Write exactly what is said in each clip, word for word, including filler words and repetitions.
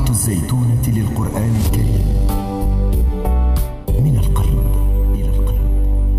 الحلقة الزيتونة للقرآن الكريم، من القلب إلى القلب.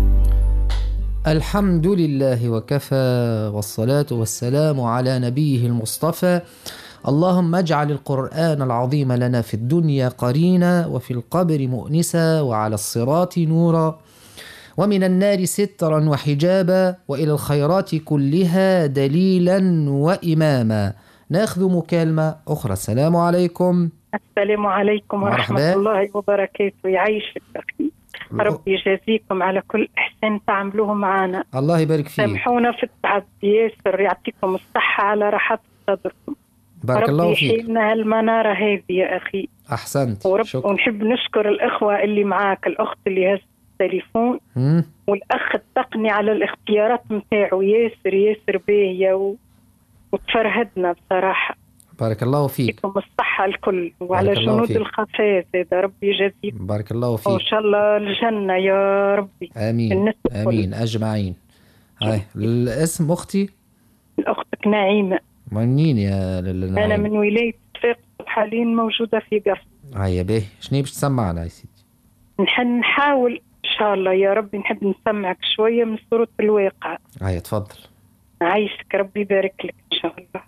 الحمد لله وكفى، والصلاة والسلام على نبيه المصطفى. اللهم اجعل القرآن العظيم لنا في الدنيا قرينا، وفي القبر مؤنسا، وعلى الصراط نورا، ومن النار سترا وحجابا، وإلى الخيرات كلها دليلا وإماما. ناخذ مكالمة أخرى. السلام عليكم. السلام عليكم ورحمة مرحبا. الله وبركاته. يعيشك أخي، ربي يجازيكم على كل إحسان تعملوه معنا. الله يبارك فيك. سامحونا في التعب ياسر، يعطيكم الصحة على راحة صدركم. بارك الله فيك. ربي يحيلنا هالمنارة هذه يا أخي. أحسنت. ورب شكرا. ونحب نشكر الأخوة اللي معاك، الأخت اللي هز التليفون مم. والأخ التقني على الاختيارات متاعه، ياسر ياسر باهية و... وتفرهدنا بصراحة. بارك الله فيك. يعطيكم الصحة الكل، وعلى الله جنود فيك. الخفاز هذا ربي يجازيكم. بارك الله وإن فيك. شاء الله الجنة يا ربي. آمين الناس الكل. آمين أجمعين. هاي الاسم أختي أختك نعيمة. منين يا لل- أنا نعيم؟ من ولاية صفاقس، حاليا موجودة في قفص. هيا باهي، شنو باش تسمعنا يا سيدي؟ نحن نحاول إن شاء الله يا ربي، نحب نسمعك شوية من سورة الواقع. هيا تفضل. عايشك، ربي يبارك لك إن شاء الله.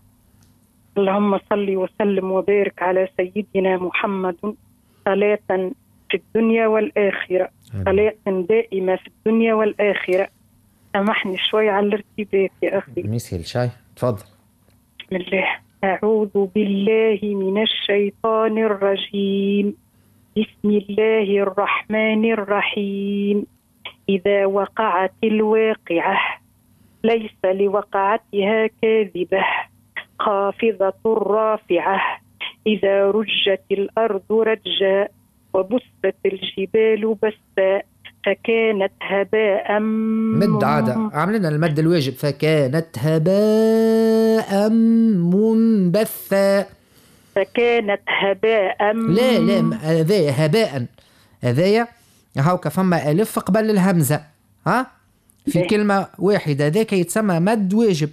اللهم صل وسلم وبارك على سيدنا محمد صلاة في الدنيا والآخرة، صلاة دائمة في الدنيا والآخرة. سامحني شوي على الارتباك يا أخي. مسهل شاي تفضل. بسم الله. أعوذ بالله من الشيطان الرجيم. بسم الله الرحمن الرحيم. إذا وقعت الواقعة ليس لوقعتها كاذبة، خافضة رافعة. إذا رجت الأرض رجا، وبست الجبال بسا، فكانت هباء مد عادة عاملنا المد الواجب. فكانت هباء منبثا. فكانت هباء. لا لا هذايا هباء، هذايا هاوكا فما ألف قبل الهمزة، ها في إيه. كلمة واحدة، ذاك يتسمى مد واجب.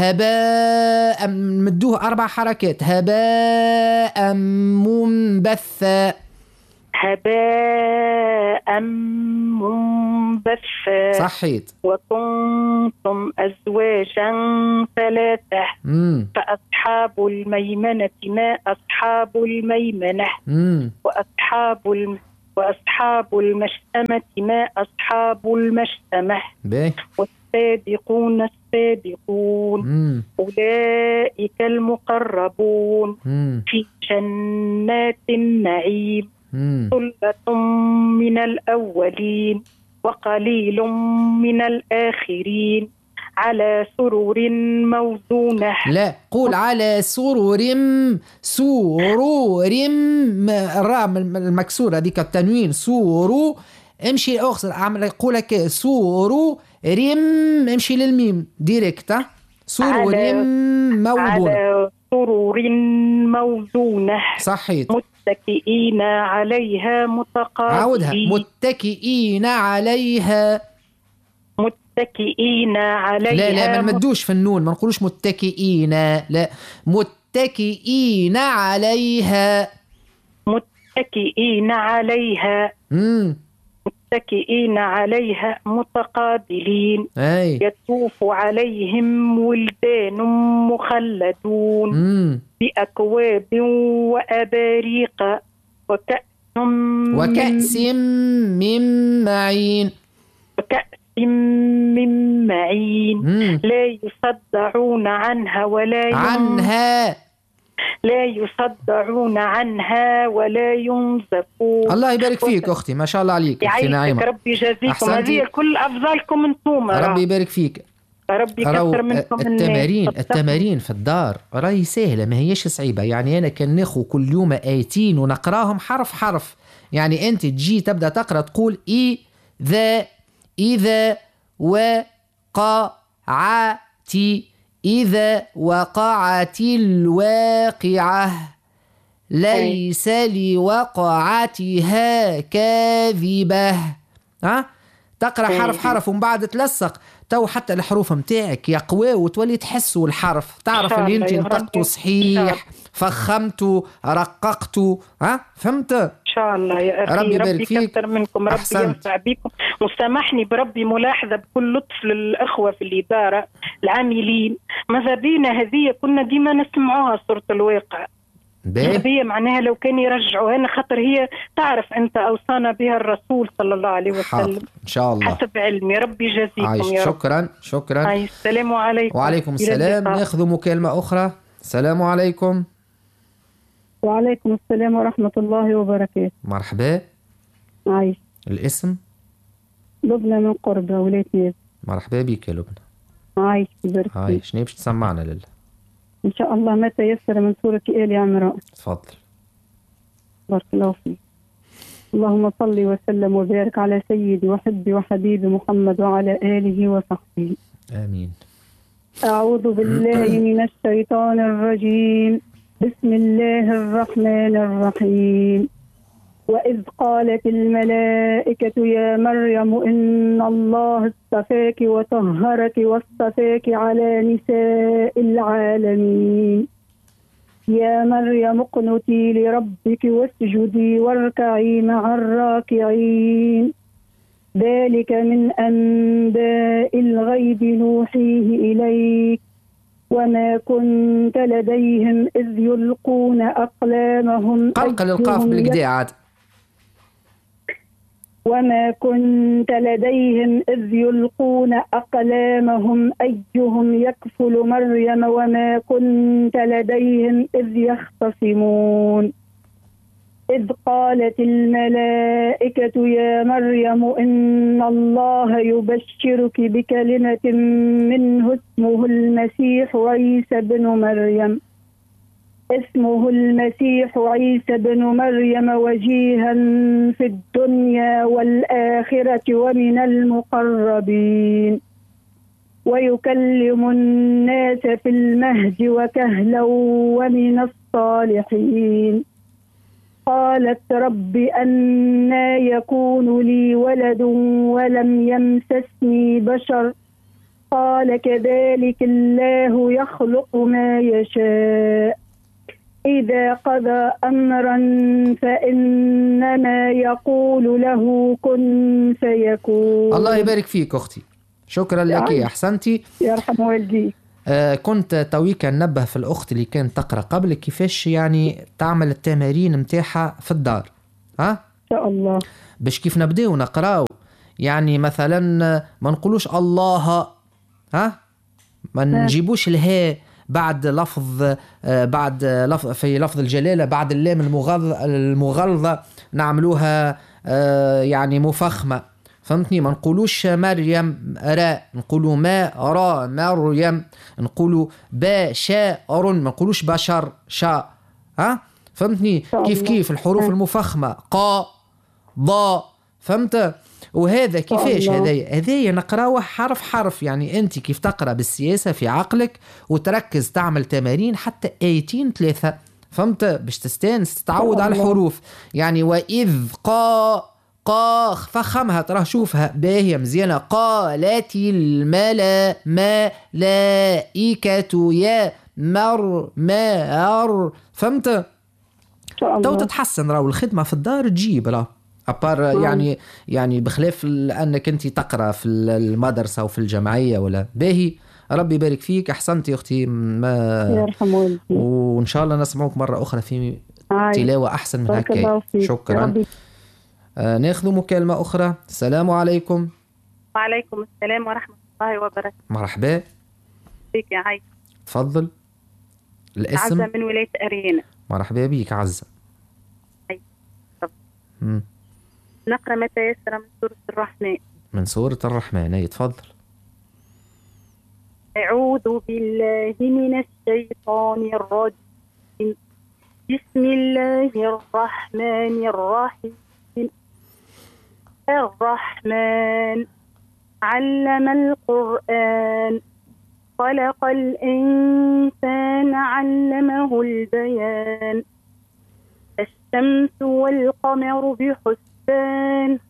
هباء مدوه أربع حركات. هباء منبثا. هباء منبثا. صحيت. وكنتم أزواجا ثلاثة. مم. فأصحاب الميمنة ما أصحاب الميمنة. مم. وأصحاب الم... وأصحاب المشأمة ما أصحاب المشأمة. باهي. والسابقون السابقون مم. أولئك المقربون مم. في جنات النعيم. مم. ثلة من الأولين وقليل من الآخرين، على سرر موزونة. لا قول على سرور. سرور الراء المكسورة هذيك التنوين. سورو امشي اخسر اعمل قولك سورو ريم، امشي للميم ديريكت. سرور موضونة. على سرر موزونة. صحيت. متكئين عليها متقابلين. عودها. متكئين عليها. متكئين عليها. لا لا ما نمدوش في النون، ما نقولوش متكئين، لا متكئين عليها. متكئين عليها. امم متكئين عليها متقابلين. اي. يطوف عليهم ولدان مخلدون. امم بأكواب وأباريق وكأس من- وكأس من معين. وكأس من معين. مم. لا يصدعون عنها ولا ين... عنها. لا يصدعون عنها ولا ينزفون. الله يبارك فيك اختي، ما شاء الله عليك اختي يعيشك، نعيمة. ربي يجازيكم. أحسنتي. هذه كل أفضلكم انتم. ربي يبارك فيك. ربي راهو يكثر منكم التمارين الناس. التمارين في الدار راهي سهلة، ما هيش صعيبة. يعني أنا كان ناخو كل يوم آيتين ونقراهم حرف حرف. يعني أنت تجي تبدأ تقرأ تقول إذا إذا وقعت، إذا وقعت الواقعة ليس لوقعتها كاذبة. ها تقرأ حرف حرف ومن بعد تلصق تو حتى الحروف متاعك يقوى وتولي تحسوا الحرف، تعرف اللي انت نطقته صحيح فخمت رققت. ها فهمت؟ إن شاء الله يا أخي. ربي يبارك ربي فيك. يكثر منكم، ربي أحسنت. ينفع بكم. وسامحني بربي ملاحظة بكل لطف للأخوة في الإدارة العاملين، ماذا بينا هذه كنا ديما نسمعوها صورة الواقع. هذه معناها لو كان يرجعوا هنا، خاطر هي تعرف أنت أوصانا بها الرسول صلى الله عليه وسلم. حاضر إن شاء الله. حسب علمي. ربي يجازيكم يا رب. شكرا شكرا. السلام عليكم. وعليكم السلام. ناخذ مكالمة أخرى. السلام عليكم. وعليكم السلام ورحمة الله وبركاته. مرحبا. عايش. الاسم؟ لبنى من قربة ولاية نيس. مرحبا بك يا لبنى. عايش ببركة. عايش. شنو باش تسمعنا لله؟ إن شاء الله ما تيسر من سورة آل عمران. تفضل. بارك الله فيك. اللهم صل وسلم وبارك على سيدي وحبي وحبيبي محمد وعلى آله وصحبه. آمين. أعوذ بالله من الشيطان الرجيم. بسم الله الرحمن الرحيم. وإذ قالت الملائكة يا مريم إن الله اصطفاك وطهرك واصطفاك على نساء العالمين. يا مريم اقنتي لربك واسجدي واركعي مع الراكعين. ذلك من أنباء الغيب نوحيه إليك وما كنت لديهم إذ يلقون أقلامهم. قلقل القاف بالكدا عاد. وما كنت لديهم إذ يلقون أقلامهم أيهم يكفل مريم وما كنت لديهم إذ يختصمون. إذ قالت الملائكة يا مريم إن الله يبشرك بكلمة منه اسمه المسيح عيسى بن مريم اسمه المسيح عيسى بن مريم وجيها في الدنيا والآخرة ومن المقربين ويكلم الناس في المهد وكهلا ومن الصالحين. قالت رب أنى يكون لي ولد ولم يمسسني بشر قال كذلك الله يخلق ما يشاء إذا قضى أمرا فإنما يقول له كن فيكون. الله يبارك فيك أختي. شكرا لك. أحسنتي. يرحم والديك. آه كنت تويك ننبه في الأخت اللي كانت تقرأ قبل كيفاش يعني تعمل التمارين متاحة في الدار. ها؟ إن شاء الله. باش كيف نبدأ ونقرأ يعني مثلا ما نقولوش الله، ها؟ ما نجيبوش الهاء بعد لفظ آه بعد لفظ في لفظ الجلالة بعد اللام المغلظة المغلظة نعملوها آه يعني مفخمة. فهمتني؟ ما نقولوش مريم راء، نقولوا ما را مريم، نقولوا با شاء ما نقولوش بشر شاء. ها فهمتني؟ كيف كيف الحروف المفخمة قا ضا. فهمت؟ وهذا كيفاش هذايا هذايا نقراوه حرف حرف. يعني انت كيف تقرا بالسياسة في عقلك وتركز تعمل تمارين حتى آيتين ثلاثة. فهمت؟ باش تستانس تتعود على الحروف. يعني وإذ قا قاخ فخمها تراه شوفها باهية مزيانة. قالت الملا ملائكة يا مر مار. فهمت؟ تو تتحسن راهو الخدمة في الدار تجيب راه أبار يعني يعني بخلاف أنك أنت تقرأ في المدرسة وفي الجمعية ولا باهي. ربي يبارك فيك. أحسنتي أختي. ما يرحم والديك. وإن شاء الله نسمعوك مرة أخرى في تلاوة أحسن من هكا. شكرا. آه ناخذ مكالمة أخرى. السلام عليكم. وعليكم السلام ورحمة الله وبركاته. مرحبا بك يا عايشة. تفضل. الاسم؟ عزة من ولاية أرينا. مرحبا بك عزة. أي. نقرأ ما تيسر من سورة الرحمن. من سورة الرحمن. أي تفضل. أعوذ بالله من الشيطان الرجيم. بسم الله الرحمن الرحيم. الرحمن علم القرآن خلق الإنسان علمه البيان. الشمس والقمر بحسبان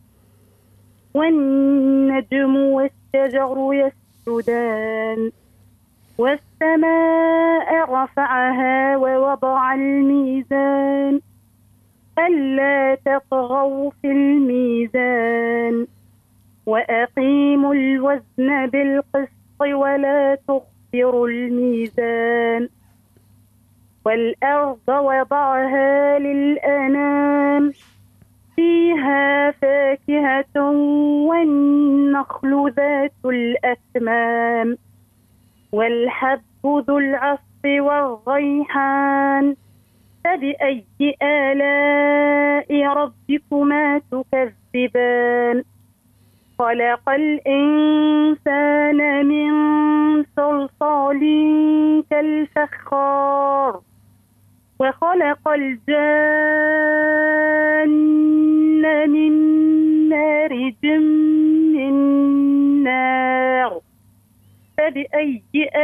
والنجم والشجر يسجدان والسماء رفعها ووضع الميزان ألا تطغوا في الميزان وأقيموا الوزن بالقسط ولا تخسروا الميزان والأرض وضعها للأنام فيها فاكهة والنخل ذات الأكمام والحب ذو العصف والريحان فبأي آلاء ربكما تكذبان خلق الإنسان من صلصال كالفخار وخلق الجان من مارج من نار فبأي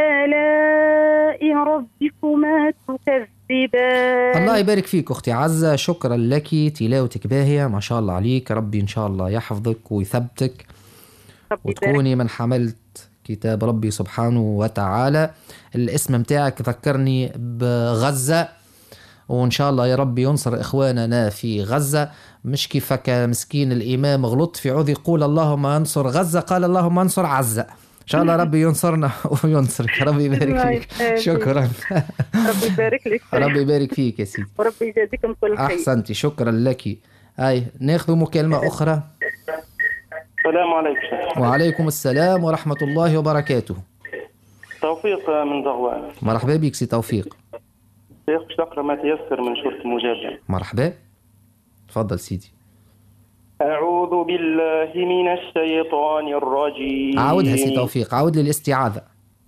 آلاء ربكما تكذبان. الله يبارك فيك أختي عزة، شكرا لك، تلاوتك باهية ما شاء الله عليك. ربي إن شاء الله يحفظك ويثبتك وتكوني من حملت كتاب ربي سبحانه وتعالى. الاسم متاعك ذكرني بغزة، وإن شاء الله يا ربي ينصر إخواننا في غزة، مش كيفك مسكين الإمام غلط في عوذ يقول اللهم انصر غزة قال اللهم انصر عزة. إن شاء الله ربي ينصرنا وينصرك. ربي يبارك فيك. شكرا. ربي يبارك لك. ربي يبارك فيك يا سيدي. وربي يجازيكم كل خير. أحسنتي، شكرا لك. هاي ناخذ مكالمة أخرى. السلام عليكم. وعليكم السلام ورحمة الله وبركاته. توفيق من زغوان. مرحبا بك سي توفيق. شيخ باش تقرا ما تيسر من سورة المجادلة. مرحبا، تفضل سيدي. أعوذ بالله من الشيطان الرجيم. عاودها سي توفيق، عاود للاستعاذة.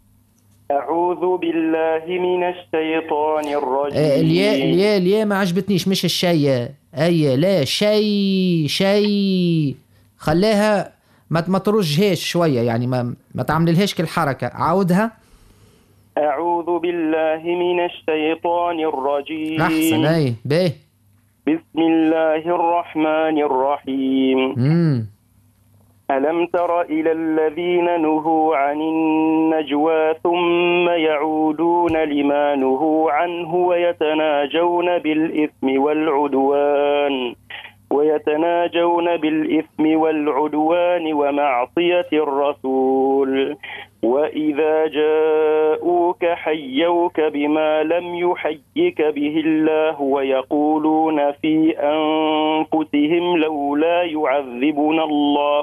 أعوذ بالله من الشيطان الرجيم. آه الياء الياء الياء ما عجبتنيش، مش الشيء. أي لا شيء شيء، خلاها ما ما ترجهاش شوية، يعني ما ما تعمللهاش كالحركة. عاودها. أعوذ بالله من الشيطان الرجيم. أحسن. أي باهي. بسم الله الرحمن الرحيم. مم. ألم تر إلى الذين نهوا عن النجوى ثم يعودون لما نهوا عنه ويتناجون بالإثم والعدوان ويتناجون بالإثم والعدوان ومعصية الرسول وإذا جاءوك حيوك بما لم يحيك به الله ويقولون في أنفسهم لولا يعذبنا الله